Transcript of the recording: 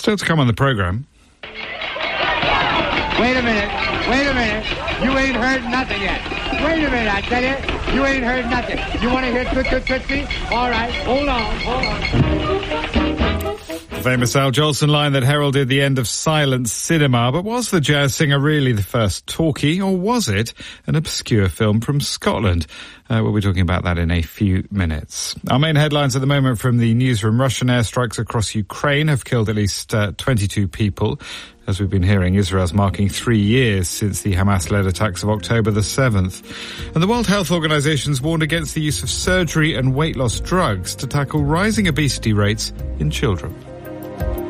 Still to come on the programme. Wait a minute. You ain't heard nothing yet. Wait a minute, I tell you. You ain't heard nothing. You want to hear Tootsie? All right, hold on. The famous Al Jolson line that heralded the end of silent cinema. But was the jazz singer really the first talkie, or was it an obscure film from Scotland? We'll be talking about that in a few minutes. Our main headlines at the moment from the newsroom. Russian airstrikes across Ukraine have killed at least 22 people. As we've been hearing, Israel's marking 3 years since the Hamas-led attacks of October the 7th. And the World Health Organization's warned against the use of surgery and weight loss drugs to tackle rising obesity rates in children.